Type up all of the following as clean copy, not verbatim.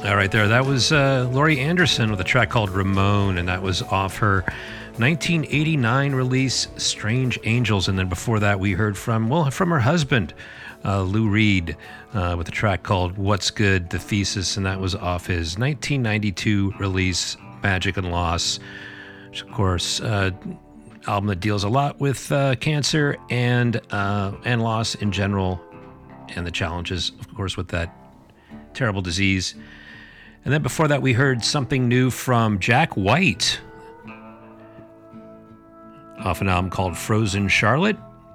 All right, there. That was Laurie Anderson with a track called Ramon, and that was off her 1989 release, Strange Angels. And then before that, we heard from her husband, Lou Reed, with a track called What's Good, The Thesis, and that was off his 1992 release, Magic and Loss, which, of course, album that deals a lot with cancer and loss in general, and the challenges, of course, with that terrible disease. And then before that, we heard something new from Jack White off an album called Frozen Charlotte,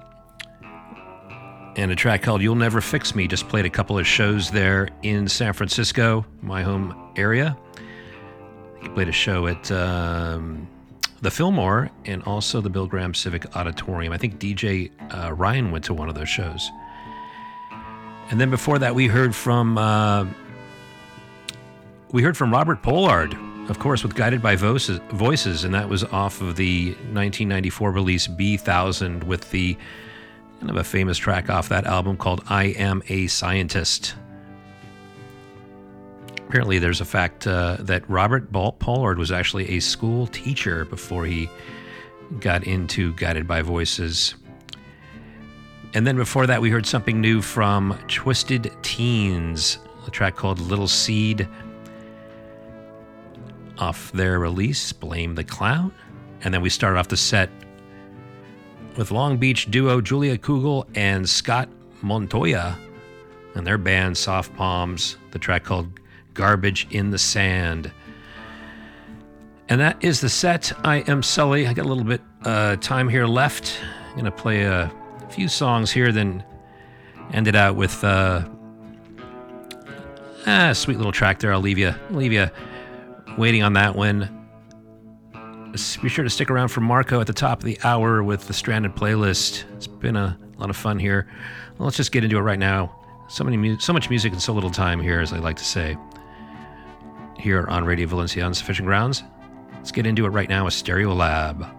and a track called You'll Never Fix Me. Just played a couple of shows there in San Francisco, my home area. He played a show at the Fillmore and also the Bill Graham Civic Auditorium. I think DJ Ryan went to one of those shows. And then before that, we heard from Robert Pollard, of course, with Guided by Voices, and that was off of the 1994 release B1000 with the kind of a famous track off that album called I Am a Scientist. Apparently, there's a fact that Robert Pollard was actually a school teacher before he got into Guided by Voices. And then before that, we heard something new from Twisted Teens, a track called Little Seed, off their release, Blame the Clown. And then we started off the set with Long Beach duo Julia Kugel and Scott Montoya and their band Soft Palms, the track called Garbage in the Sand. And that is the set. I am Sully. I got a little bit time here left. I'm going to play a few songs here, then end it out with a sweet little track there. I'll leave you waiting on that one. Be sure to stick around for Marco at the top of the hour with the Stranded playlist. It's been a lot of fun here. Well, let's just get into it right now. So much music and so little time here, as I like to say, here on Radio Valencia on Sufficient Grounds. Let's get into it right now with Stereolab.